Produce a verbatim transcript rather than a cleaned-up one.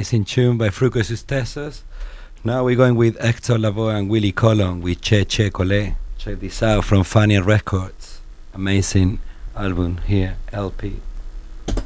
amazing tune by Frucosus Tesos. Now we're going with Hector Lavoe and Willie Colon with Che Che Colé. Check this out from Fania Records. Amazing album here, L P.